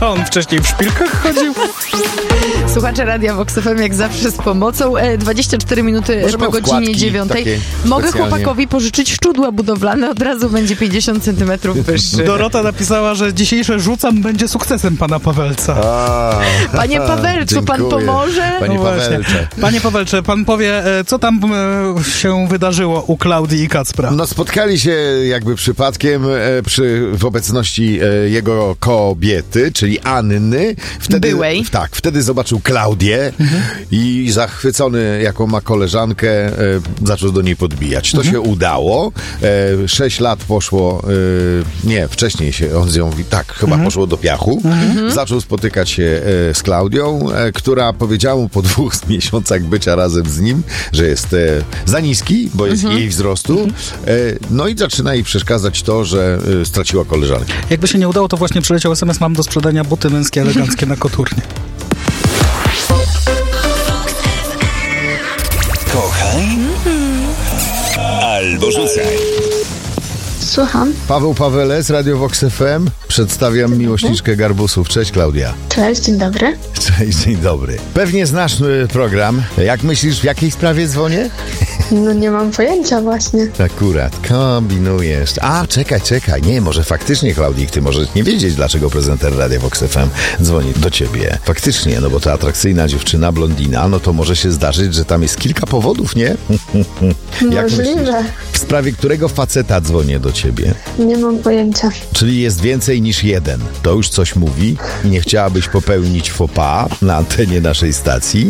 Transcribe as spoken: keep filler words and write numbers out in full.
A on wcześniej w szpilkach chodził? Słuchacze Radia Vox F M jak zawsze z pomocą. E, dwadzieścia cztery minuty Może po godzinie dziewiątej. Mogę specjalnie. chłopakowi pożyczyć szczudła budowlane, od razu będzie pięćdziesiąt centymetrów wyższy. Dorota napisała, że dzisiejsze rzucam będzie sukcesem pana Pawelca. A, Panie Pawelcu, pan dziękuję. pomoże? Panie No właśnie. Pawelcze. Panie Pawelcze, pan powie, e, co tam e, się wydarzyło u Klaudii i Kacpra? No spotkali się jakby przypadkiem e, przy, w obecności e, jego kobiety, czyli Anny. Wtedy, Byłej. Tak, wtedy zobaczył Klaudię mhm. i zachwycony, jaką ma koleżankę, e, zaczął do niej podbijać. To mhm. się udało. E, sześć lat poszło, e, nie, wcześniej się on z nią, tak, chyba mhm. poszło do piachu. Mhm. Zaczął spotykać się e, z Klaudią, e, która powiedziała mu po dwóch miesiącach bycia razem z nim, że jest e, za niski, bo jest mhm. jej wzrostu. Mhm. E, no i zaczyna jej przeszkadzać to, że e, straciła koleżankę. Jakby się nie udało, to właśnie przyleciał es em es, mam do sprzedania buty męskie eleganckie na Koturnie. Kochaj albo rzucaj. Słucham. Paweł Paweles, Radio Vox F M. Przedstawiam miłośniczkę garbusów. Cześć, Klaudia. Cześć, dzień dobry. Cześć, dzień dobry. Pewnie znasz y, program. Jak myślisz, w jakiej sprawie dzwonię? No nie mam pojęcia właśnie. Akurat, kombinujesz. A, czekaj, czekaj. Nie, może faktycznie, Klaudii, ty możesz nie wiedzieć, dlaczego prezenter Radia Vox F M dzwoni do ciebie. Faktycznie, no bo ta atrakcyjna dziewczyna, blondina, no to może się zdarzyć, że tam jest kilka powodów, nie? Jak Możliwe. myślisz, w sprawie którego faceta dzwonię do ciebie? Nie mam pojęcia. Czyli jest więcej niż jeden. To już coś mówi. Nie chciałabyś popełnić faux pas na antenie naszej stacji?